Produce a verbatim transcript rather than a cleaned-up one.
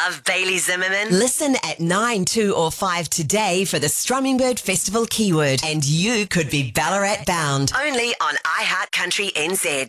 love Bailey Zimmerman? Listen at nine, two or five today for the Strummingbird Festival keyword and you could be Ballarat bound. Only on iHeart Country N Z.